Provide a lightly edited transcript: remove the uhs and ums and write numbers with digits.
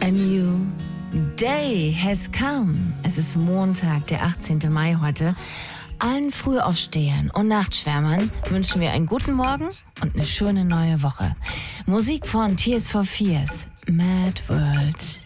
A new day has come. Es ist Montag, der 18. Mai heute. Allen Frühaufstehern und Nachtschwärmern wünschen wir einen guten Morgen und eine schöne neue Woche. Musik von Tears for Fears, Mad World.